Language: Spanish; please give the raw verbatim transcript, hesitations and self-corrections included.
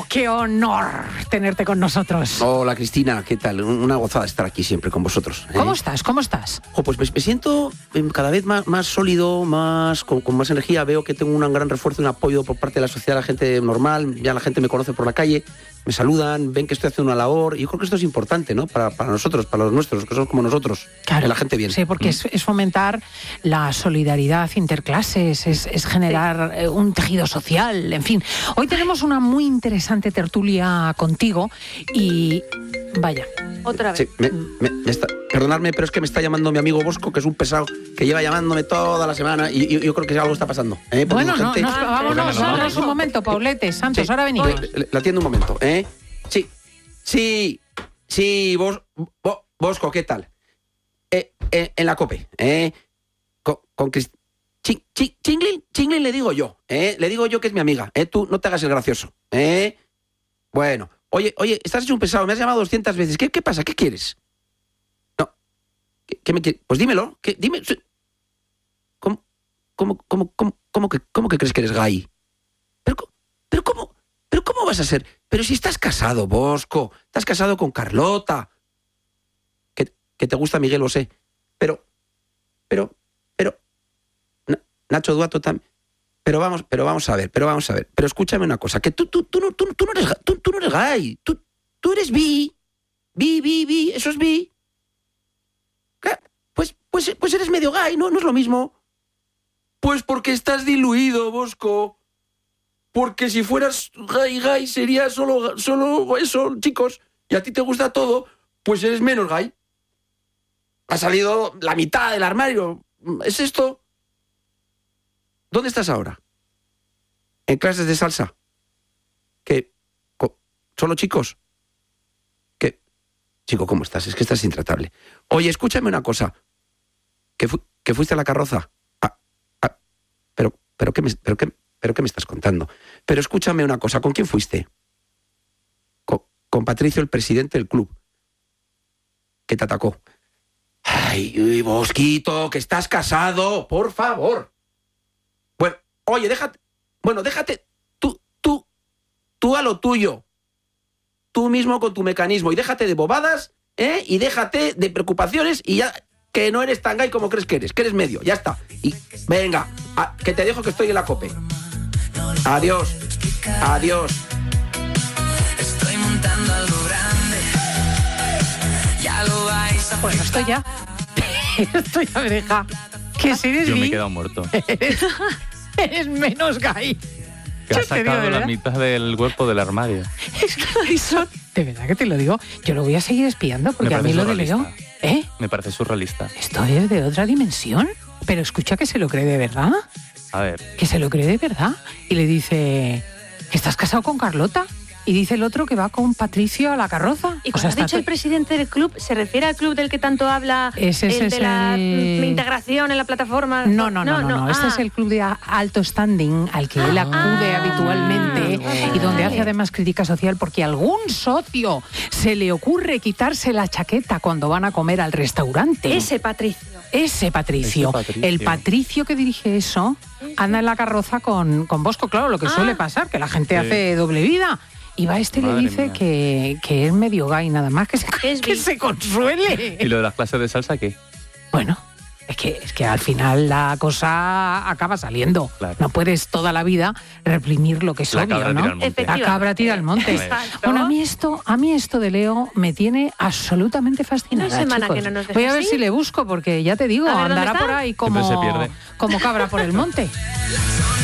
qué honor tenerte con nosotros. Hola, Cristina, ¿qué tal? Una gozada estar aquí siempre con vosotros. ¿eh? ¿Cómo estás? ¿Cómo estás? Oh, pues me, me siento cada vez más, más sólido, más con, con más energía. Veo que tengo un gran refuerzo y un apoyo por parte de la sociedad, la gente normal. Ya la gente me conoce por la calle, me saludan, ven que estoy haciendo una labor. Y yo creo que esto es importante, ¿no? Para, para nosotros, para los nuestros, que somos como nosotros. Claro, la gente bien. Sí, porque mm. es, es fomentar la solidaridad interclases, es, es generar sí. un tejido social, en fin. Hoy tenemos una muy interesante tertulia contigo y vaya. Otra vez. Sí, me, me, me está, perdonadme, pero es que me está llamando mi amigo Bosco, que es un pesado, que lleva llamándome toda la semana y, y yo creo que algo está pasando. ¿eh? Bueno, no, gente... no, vámonos, vámonos un momento, Paulete, Santos, sí, ahora venimos. Le, le atiendo un momento, ¿eh? Sí, sí, sí, Bos, Bo, Bosco, ¿qué tal? Eh, eh, en la COPE, ¿eh? Con, con Crist... Ching, ching, Chinglin, Chinglin le digo yo, ¿eh? Le digo yo que es mi amiga, ¿eh? Tú no te hagas el gracioso, ¿eh? Bueno, oye, oye, estás hecho un pesado, me has llamado doscientas veces. ¿Qué, qué pasa? ¿Qué quieres? No, ¿qué, qué me quieres? Pues dímelo, ¿qué? Dime. ¿Cómo, cómo, cómo, cómo, cómo, que, cómo que crees que eres gay? Pero, pero, ¿cómo, pero cómo vas a ser? Pero si estás casado, Bosco, estás casado con Carlota. Que, que te gusta Miguel, lo sé. Pero, pero, pero, Nacho Duato también. Pero vamos, pero vamos a ver, pero vamos a ver. Pero escúchame una cosa, que tú, tú, tú, no, tú, tú no eres, tú, tú no eres gay. Tú, tú eres bi. Bi, bi, bi, eso es bi. Pues, pues, pues eres medio gay, ¿no? No es lo mismo. Pues porque estás diluido, Bosco. Porque si fueras gay, gay, sería solo, solo eso, chicos. Y a ti te gusta todo, pues eres menos gay. Ha salido la mitad del armario. ¿Es esto? ¿Dónde estás ahora? ¿En clases de salsa? ¿Qué? ¿Solo chicos? ¿Qué? Chico, ¿cómo estás? Es que estás intratable. Oye, escúchame una cosa. ¿Que, fu- que fuiste a la carroza? Ah, ah, pero, pero, ¿qué me, pero, qué, ¿Pero qué me estás contando? Pero escúchame una cosa. ¿Con quién fuiste? Con, con Patricio, el presidente del club. Que te atacó. Ay, uy, Bosquito, que estás casado. Por favor. Bueno, oye, déjate, bueno, déjate, tú, tú, tú a lo tuyo, tú mismo con tu mecanismo, y déjate de bobadas, ¿eh? Y déjate de preocupaciones, y ya, que no eres tan gay como crees que eres, que eres medio, ya está. Y venga, a, que te dejo que estoy en la COPE. Adiós, adiós. Estoy montando algo grande, ya lo vais a Bueno, esto ya, esto ya me deja, que si eres Yo bi, me he quedado muerto. Eres, eres menos gay. Que Yo has te digo, sacado de la verdad. mitad del cuerpo del armario. Es que eso, de verdad que te lo digo, yo lo voy a seguir espiando porque Me a mí parece lo de Leo, surrealista. ¿eh? Me parece surrealista. Esto es de otra dimensión. Pero escucha que se lo cree de verdad, A ver, que se lo cree de verdad. Y le dice, que estás casado con Carlota. Y dice el otro que va con Patricio a la carroza. Y O cuando sea, ha está dicho el to- presidente del club, ¿se refiere al club del que tanto habla? Ese, ese el es de la el- mm, integración en la plataforma. No, no, no, no, no. Este Ah. es el club de a- alto standing al que él acude Ah, habitualmente y donde vale. hace además crítica social porque a algún socio se le ocurre quitarse la chaqueta cuando van a comer al restaurante. Ese Patricio. Ese Patricio, Ese Patricio. el Patricio que dirige eso, anda en la carroza con, con Bosco, claro, lo que Ah. suele pasar, que la gente Sí. hace doble vida. Y va este y le Madre dice mía. que, que es medio gay, nada más, que se, Es que bi. se consuele. ¿y lo de las clases de salsa qué? Bueno, es que, es que al final la cosa acaba saliendo. Claro. No puedes toda la vida reprimir lo que es La obvio, cabra ¿no? tira al monte. La Efectivamente. cabra tira al monte. Exacto. Bueno, a mí esto, a mí esto de Leo me tiene absolutamente fascinada. Una semana chicos. que no nos deja Voy a ver así. si le busco, porque ya te digo, A ver, ¿dónde andará está? por ahí Siempre como, se pierde. como cabra por el monte.